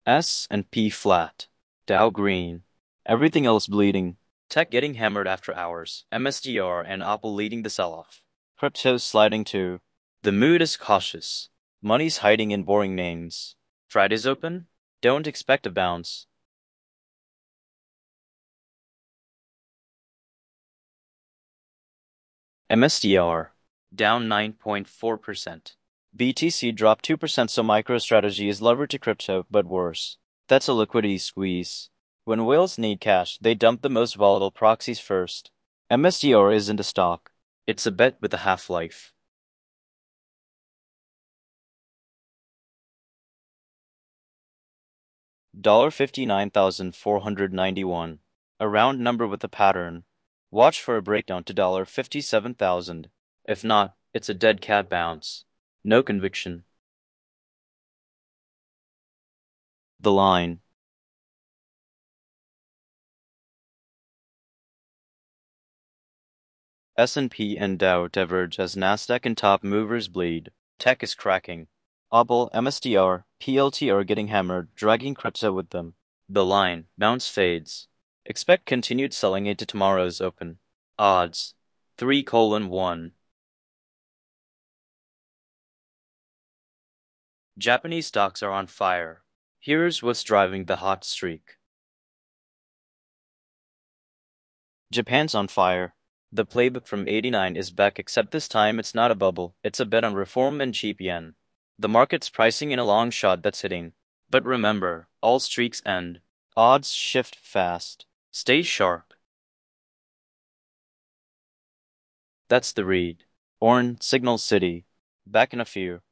S&P flat. Dow green. Everything else bleeding. Tech getting hammered after hours. MSTR and Apple leading the sell-off. Crypto's sliding too. The mood is cautious. Money's hiding in boring names. Friday's open? Don't expect a bounce. MSTR down 9.4%. BTC dropped 2%, so MicroStrategy is levered to crypto, but worse. That's a liquidity squeeze. When whales need cash, they dump the most volatile proxies first. MSTR isn't a stock. It's a bet with a half-life. $59,491. A round number with a pattern. Watch for a breakdown to $57,000. If not, it's a dead cat bounce. No conviction. The line. S&P and Dow diverge as Nasdaq and top movers bleed. Tech is cracking. Obl, MSTR, PLT are getting hammered, dragging crypto with them. The line. Bounce fades. Expect continued selling into tomorrow's open. Odds. 3:1. Japanese stocks are on fire. Here's what's driving the hot streak. Japan's on fire. The playbook from '89 is back, except this time it's not a bubble, it's a bet on reform and cheap yen. The market's pricing in a long shot that's hitting. But remember, all streaks end. Odds shift fast. Stay sharp. That's the read. Orn, Signal City. Back in a few.